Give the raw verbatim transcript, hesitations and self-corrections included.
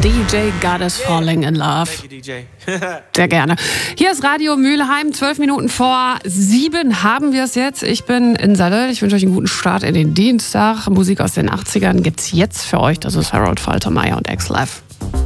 D J Goddess yeah. Falling in Love. Thank you, D J. Sehr gerne. Hier ist Radio Mülheim, zwölf Minuten vor sieben haben wir es jetzt. Ich bin in Salle. Ich wünsche euch einen guten Start in den Dienstag. Musik aus den achtzigern gibt's jetzt für euch. Das ist Harold Faltermeyer und X-Live.